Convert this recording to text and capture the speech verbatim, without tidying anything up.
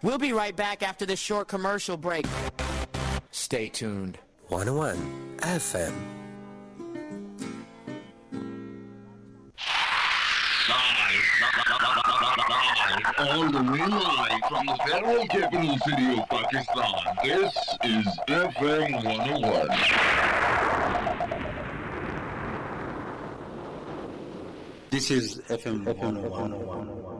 We'll be right back after this short commercial break. Stay tuned. one oh one F M. All the way live from the federal capital city of Pakistan. This is F M one oh one. This is F M one oh one.